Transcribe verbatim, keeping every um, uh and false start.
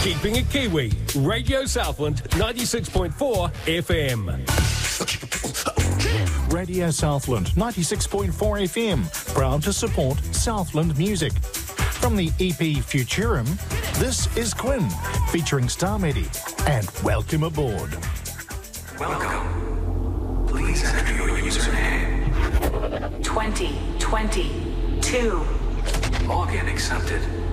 Keeping it Kiwi. Radio Southland ninety-six point four F M. Radio Southland ninety-six point four F M. Proud to support Southland music. From the E P Futurum, this is Quinn, featuring Star Medi. And welcome aboard. Welcome. Please enter your username. twenty twenty-two. Login accepted.